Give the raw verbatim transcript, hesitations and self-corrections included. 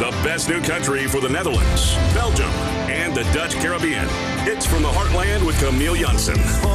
The best new country for the Netherlands, Belgium, and the Dutch Caribbean. It's From the Heartland with Camille Janssen.